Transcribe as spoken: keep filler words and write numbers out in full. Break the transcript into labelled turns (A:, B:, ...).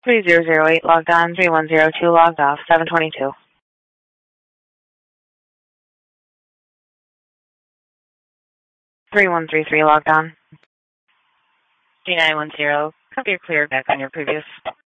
A: three zero zero eight logged on, three one zero two logged off, seven twenty-two. three one three three logged on.
B: three nine one zero, copy or clear back on your previous